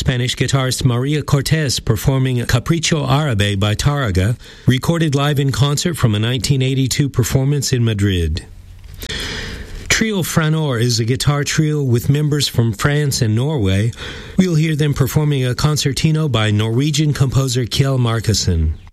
Spanish guitarist Maria Cortez performing Capricho Árabe by Tárrega, recorded live in concert from a 1982 performance in Madrid. Trio Franor is a guitar trio with members from France and Norway. We'll hear them performing a concertino by Norwegian composer Kjell Markussen.